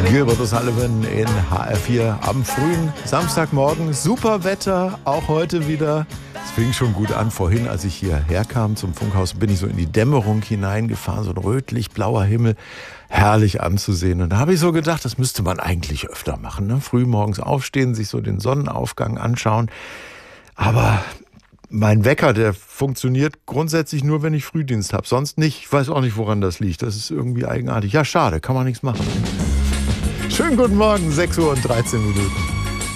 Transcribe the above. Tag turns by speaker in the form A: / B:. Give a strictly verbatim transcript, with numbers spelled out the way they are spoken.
A: Gilbert O'Sullivan in H R vier am frühen Samstagmorgen. Super Wetter, auch heute wieder. Es fing schon gut an. Vorhin, als ich hierher kam zum Funkhaus, bin ich so in die Dämmerung hineingefahren. So ein rötlich-blauer Himmel, herrlich anzusehen. Und da habe ich so gedacht, das müsste man eigentlich öfter machen. Ne? Früh morgens aufstehen, sich so den Sonnenaufgang anschauen. Aber mein Wecker, der funktioniert grundsätzlich nur, wenn ich Frühdienst habe. Sonst nicht. Ich weiß auch nicht, woran das liegt. Das ist irgendwie eigenartig. Ja, schade, kann man nichts machen. Schönen guten Morgen, sechs Uhr und dreizehn Minuten.